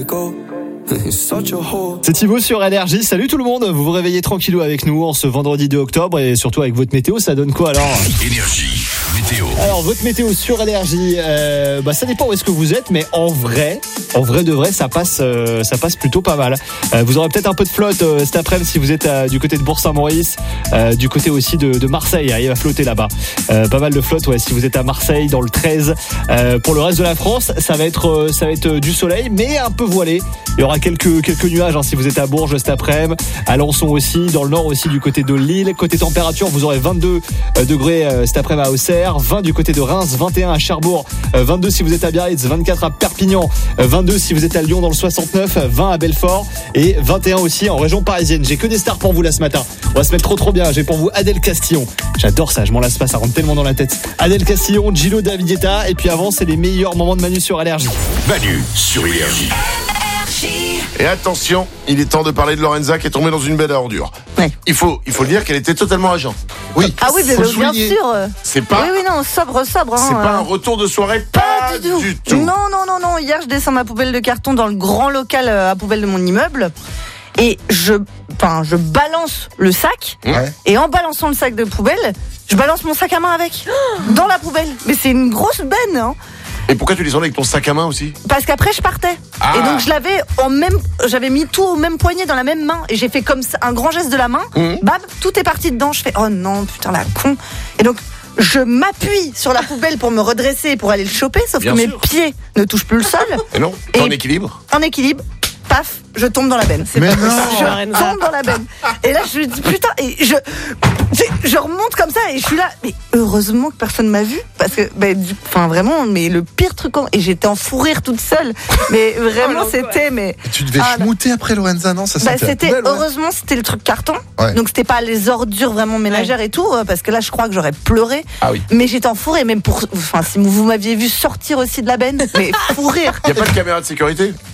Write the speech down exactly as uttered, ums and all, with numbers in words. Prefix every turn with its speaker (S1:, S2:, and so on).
S1: C'est Thibaut sur Énergie. Salut tout le monde, vous vous réveillez tranquillou avec nous en ce vendredi deux octobre et surtout avec votre météo, ça donne quoi alors?
S2: Énergie, météo.
S1: Alors votre météo sur Énergie, euh, bah ça dépend où est-ce que vous êtes, mais en vrai, en vrai de vrai, ça passe, euh, ça passe plutôt pas mal. Euh, vous aurez peut-être un peu de flotte euh, cet après-midi si vous êtes euh, du côté de Bourg-Saint-Maurice, euh, du côté aussi de, de Marseille. Hein, il va flotter là-bas. Euh, pas mal de flotte, ouais. Si vous êtes à Marseille, dans le treize. Euh, pour le reste de la France, ça va être, euh, ça va être du soleil, mais un peu voilé. Il y aura quelques quelques nuages hein, si vous êtes à Bourges cet après-midi, à Alençon aussi, dans le nord aussi du côté de Lille. Côté température, vous aurez vingt-deux degrés euh, cet après-midi à Auxerre, vingt du côté de Reims, vingt et un à Cherbourg, euh, vingt-deux si vous êtes à Biarritz, vingt-quatre à Perpignan, euh, vingt-deux si vous êtes à Lyon dans le soixante-neuf, vingt à Belfort et vingt et un aussi en région parisienne. J'ai que des stars pour vous là ce matin. On va se mettre trop trop bien. J'ai pour vous Adèle Castillon. J'adore ça, je m'en lasse pas, ça rentre tellement dans la tête. Adèle Castillon, Gillo Davidieta et puis avant c'est les meilleurs moments de Manu sur Énergie.
S2: Manu sur Énergie.
S3: Et attention, il est temps de parler de Lorenza qui est tombée dans une belle ordure.
S4: Ouais.
S3: Il faut, il faut le dire qu'elle était totalement agent. Oui.
S4: Ah oui, mais
S3: faut le
S4: bien
S3: souligner.
S4: sûr.
S3: C'est pas,
S4: Oui, oui, non, sobre, sobre.
S3: c'est
S4: hein,
S3: pas
S4: euh.
S3: un retour de soirée, pas,
S4: Pas du tout.
S3: du tout.
S4: Non, non, non, non. Hier, je descends ma poubelle de carton dans le grand local à poubelle de mon immeuble. Et je, enfin, je balance le sac.
S3: Ouais.
S4: Et en balançant le sac de poubelle, je balance mon sac à main avec. Dans la poubelle. Mais c'est une grosse benne, hein.
S3: Et pourquoi tu descendais avec ton sac à main aussi?
S4: Parce qu'après, je partais.
S3: Ah.
S4: Et donc, je l'avais en même, j'avais mis tout au même poignet dans la même main. Et j'ai fait comme ça, un grand geste de la main.
S3: Mmh.
S4: Bam, tout est parti dedans. Je fais, oh non, putain, la con. Et donc, je m'appuie sur la poubelle pour me redresser, pour aller le choper. Sauf
S3: Bien
S4: que
S3: sûr.
S4: mes pieds ne touchent plus le sol.
S3: Et non, t'es
S4: Et-
S3: en équilibre.
S4: En équilibre, paf, je tombe dans la benne. C'est
S5: Mais
S4: pas
S5: non.
S4: possible. Je tombe dans la benne. Et là, je me dis, putain, et je, je, je remonte comme ça et je suis là. Mais heureusement que personne m'a vu. Parce que, ben, du- enfin, vraiment, mais le pire truc, en- et j'étais en fou rire toute seule. Mais vraiment, c'était, mais.
S5: Tu devais
S4: Ah,
S5: schmouter après Lorenza, non? Ça
S4: Bah,
S5: sentait la
S4: c'était,
S5: poubelle, ouais.
S4: heureusement, c'était le truc carton.
S5: Ouais.
S4: Donc, c'était pas les ordures vraiment ménagères et tout. euh, Parce que là, je crois que j'aurais pleuré.
S3: Ah oui.
S4: Mais j'étais en fou rire. Même pour, enfin, si vous m'aviez vu sortir aussi de la benne, mais fou rire.
S3: Y a pas de caméra de sécurité?